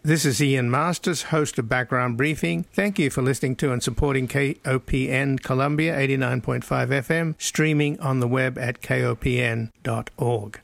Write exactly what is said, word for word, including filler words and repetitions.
This is Ian Masters, host of Background Briefing. Thank you for listening to and supporting K O P N Columbia eighty-nine point five F M, streaming on the web at K O P N dot org.